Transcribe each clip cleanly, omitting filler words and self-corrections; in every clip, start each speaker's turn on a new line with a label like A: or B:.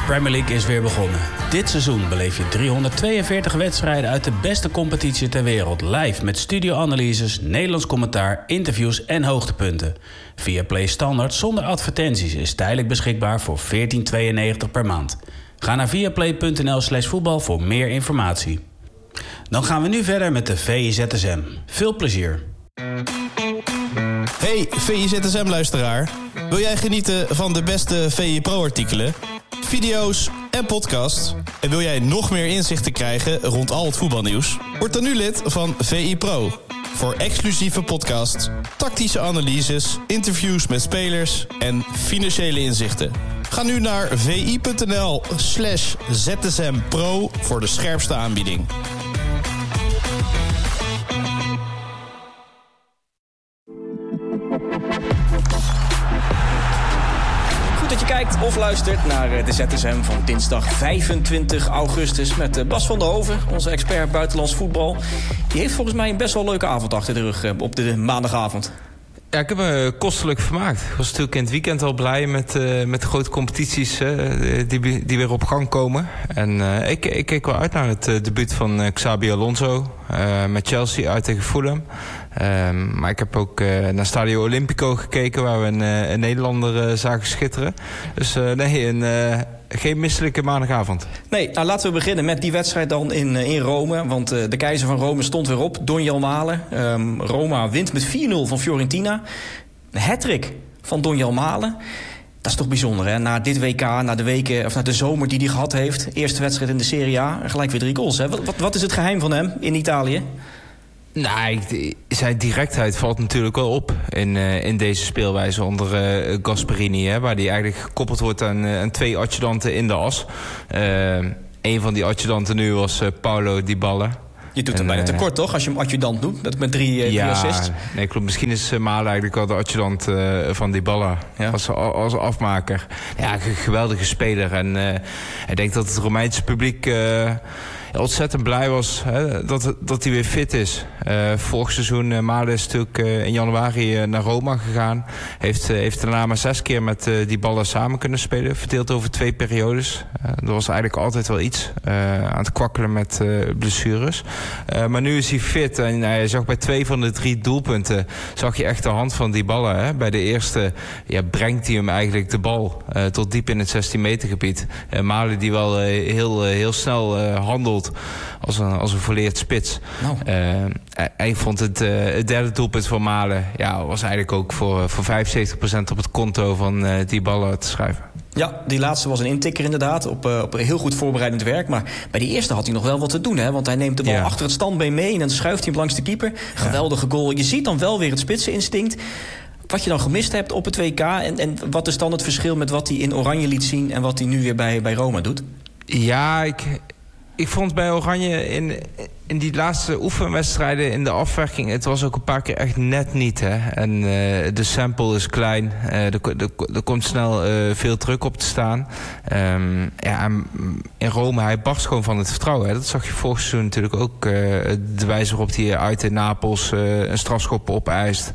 A: Premier League is weer begonnen. Dit seizoen beleef je 342 wedstrijden uit de beste competitie ter wereld live met studioanalyses, Nederlands commentaar, interviews en hoogtepunten. Viaplay Standaard zonder advertenties is tijdelijk beschikbaar voor €14,92 per maand. Ga naar viaplay.nl/voetbal voor meer informatie. Dan gaan we nu verder met de VIZSM. Veel plezier.
B: Hey VIZSM-luisteraar. Wil jij genieten van de beste VI Pro-artikelen, video's en podcasts? En wil jij nog meer inzichten krijgen rond al het voetbalnieuws? Word dan nu lid van VI Pro. Voor exclusieve podcasts, tactische analyses, interviews met spelers en financiële inzichten. Ga nu naar vi.nl/ZSMPro voor de scherpste aanbieding.
C: Goed dat je kijkt of luistert naar de ZSM van dinsdag 25 augustus... met Bas van der Hoven, onze expert buitenlands voetbal. Die heeft volgens mij een best wel leuke avond achter de rug op de maandagavond.
D: Ja, ik heb me kostelijk vermaakt. Ik was natuurlijk in het weekend al blij met de grote competities die weer op gang komen. En ik keek wel uit naar het debuut van Xabi Alonso met Chelsea uit tegen Fulham. Maar ik heb ook naar Stadio Olimpico gekeken, waar we een Nederlander zagen schitteren. Dus geen misselijke maandagavond.
C: Nee, nou laten we beginnen met die wedstrijd dan in Rome. Want de keizer van Rome stond weer op, Donjel Malen. Roma wint met 4-0 van Fiorentina. Een hattrick van Donjel Malen. Dat is toch bijzonder, hè? Na dit WK, na de zomer die hij gehad heeft. Eerste wedstrijd in de Serie A en gelijk weer 3 goals. Hè? Wat is het geheim van hem in Italië?
D: Nou, zijn directheid valt natuurlijk wel op in deze speelwijze onder Gasperini. Hè, waar hij eigenlijk gekoppeld wordt aan 2 adjudanten in de as. Een van die adjudanten nu was Paulo Dybala.
C: Je doet hem bijna tekort, toch? Als je hem adjudant doet, dat met 3 assists.
D: Nee, klopt. Misschien is Malen eigenlijk wel de adjudant van Dybala. Ja. Als afmaker. Ja, geweldige speler. En ik denk dat het Romeinse publiek ontzettend blij was dat hij weer fit is. Vorig seizoen, Malen is natuurlijk in januari naar Roma gegaan. Heeft daarna maar 6 keer met Dybala samen kunnen spelen. Verdeeld over 2 periodes. Er was eigenlijk altijd wel iets aan het kwakkelen met blessures. Maar nu is hij fit. En je zag bij 2 van de 3 doelpunten zag je echt de hand van Dybala. Hè? Bij de eerste brengt hij hem eigenlijk de bal tot diep in het 16 meter gebied. Malen die wel heel snel handelt als een volleerd spits. Nou. Ik vond het derde doelpunt van Malen was eigenlijk ook voor 75% op het konto van Dybala te schrijven.
C: Ja, die laatste was een intikker inderdaad, op heel goed voorbereidend werk. Maar bij die eerste had hij nog wel wat te doen, hè? Want hij neemt de bal achter het standbeen mee en dan schuift hij hem langs de keeper. Geweldige goal. Je ziet dan wel weer het spitseninstinct. Wat je dan gemist hebt op het WK en wat is dan het verschil met wat hij in Oranje liet zien en wat hij nu weer bij Roma doet?
D: Ja, ik vond bij Oranje in die laatste oefenwedstrijden in de afwerking, het was ook een paar keer echt net niet. Hè? En de sample is klein. Er komt snel veel druk op te staan. In Rome, hij barst gewoon van het vertrouwen. Hè? Dat zag je vorig seizoen natuurlijk ook. De wijze waarop hij uit in Napels een strafschop opeist.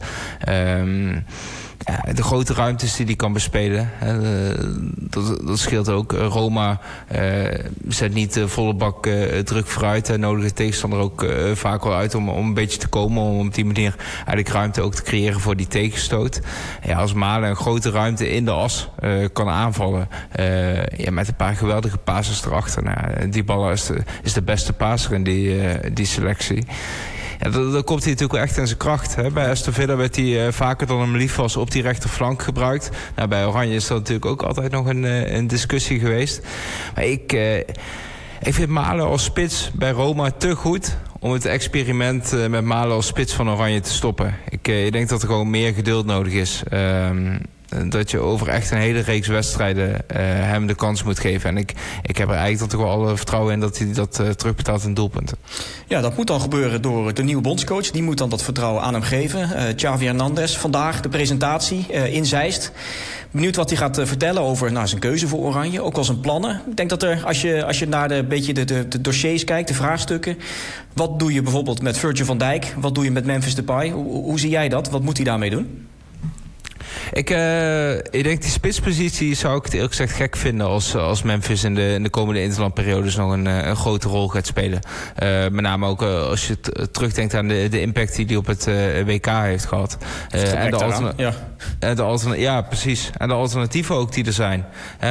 D: De grote ruimtes die hij kan bespelen. Dat scheelt ook. Roma zet niet volle bak druk vooruit. En nodigt de tegenstander ook vaak wel uit om een beetje te komen. Om op die manier eigenlijk ruimte ook te creëren voor die tegenstoot. Als Malen een grote ruimte in de as kan aanvallen. Met een paar geweldige passes erachter. Dybala is de beste passer in die selectie. Ja, dan komt hij natuurlijk wel echt in zijn kracht. Hè. Bij Aston Villa werd hij vaker dan hem lief was op die rechterflank gebruikt. Bij Oranje is dat natuurlijk ook altijd nog een discussie geweest. Maar ik vind Malen als spits bij Roma te goed om het experiment met Malen als spits van Oranje te stoppen. Ik denk dat er gewoon meer geduld nodig is. Dat je over echt een hele reeks wedstrijden hem de kans moet geven. En ik heb er eigenlijk dan toch wel alle vertrouwen in dat hij dat terugbetaalt in doelpunten.
C: Ja, dat moet dan gebeuren door de nieuwe bondscoach. Die moet dan dat vertrouwen aan hem geven. Xavi Hernandez, vandaag de presentatie in Zeist. Benieuwd wat hij gaat vertellen over zijn keuze voor Oranje. Ook al zijn plannen. Ik denk dat er, als je naar de dossiers kijkt, de vraagstukken. Wat doe je bijvoorbeeld met Virgil van Dijk? Wat doe je met Memphis Depay? Hoe zie jij dat? Wat moet hij daarmee doen?
D: Ik denk die spitspositie zou ik het eerlijk gezegd gek vinden als Memphis in de komende interlandperiodes nog een grote rol gaat spelen. Met name ook als je terugdenkt aan de impact die hij op het WK heeft gehad. Ja, precies. En de alternatieven ook die er zijn.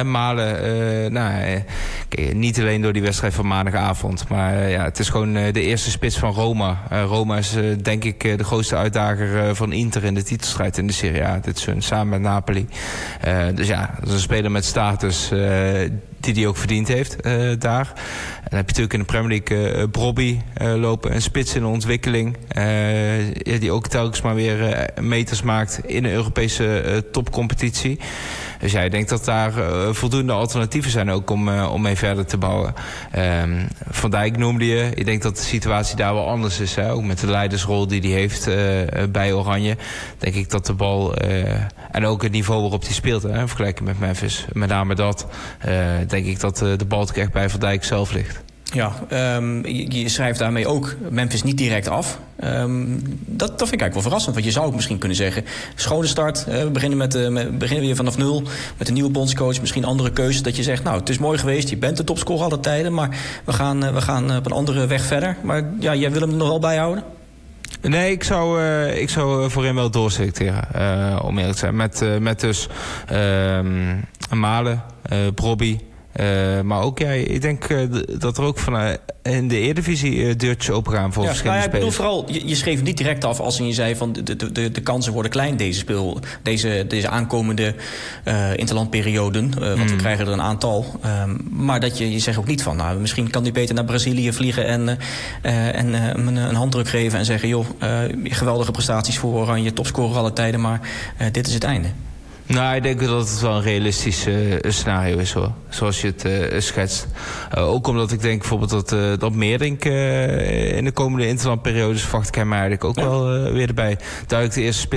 D: Malen, niet alleen door die wedstrijd van maandagavond, maar het is gewoon de eerste spits van Roma. Roma is denk ik de grootste uitdager van Inter in de titelstrijd in de Serie A dit seizoen, samen met Napoli. Dus dat is een speler met status die hij ook verdiend heeft daar. En dan heb je natuurlijk in de Premier League Brobby lopen. Een spits in de ontwikkeling. Die ook telkens maar weer meters maakt in de Europese topcompetitie. Dus ik denk dat daar voldoende alternatieven zijn ook om mee verder te bouwen. Van Dijk noemde je. Ik denk dat de situatie daar wel anders is. Hè? Ook met de leidersrol die hij heeft bij Oranje. Denk ik dat de bal en ook het niveau waarop hij speelt, in vergelijking met Memphis. Met name dat. Denk ik dat de bal toch echt bij Van Dijk zelf ligt.
C: Ja, je schrijft daarmee ook Memphis niet direct af. Dat vind ik eigenlijk wel verrassend. Want je zou ook misschien kunnen zeggen, schone start. We beginnen weer vanaf nul. Met een nieuwe bondscoach, misschien andere keuzes. Dat je zegt, nou, het is mooi geweest. Je bent de topscorer alle tijden. Maar we gaan op een andere weg verder. Maar ja, jij wil hem er nog wel bijhouden?
D: Nee, ik zou voor hem wel doorselecteren. Om eerlijk te zijn. Met dus Malen, Brobby. Maar ook, ik denk dat er ook in de Eredivisie deurtjes open gaan voor verschillende spelers. Ik bedoel
C: vooral, je schreef niet direct af als je zei van de kansen worden klein deze aankomende interlandperioden. Want we krijgen er een aantal. Maar dat je zegt ook niet van, nou, misschien kan hij beter naar Brazilië vliegen en een handdruk geven en zeggen, joh, geweldige prestaties voor Oranje, topscorer alle tijden, maar dit is het einde.
D: Nou, ik denk dat het wel een realistisch scenario is, hoor. Zoals je het schetst. Ook omdat ik denk bijvoorbeeld dat Meerdink in de komende interlandperiodes verwacht ik hem eigenlijk ook wel weer erbij. Duidelijk de eerste spits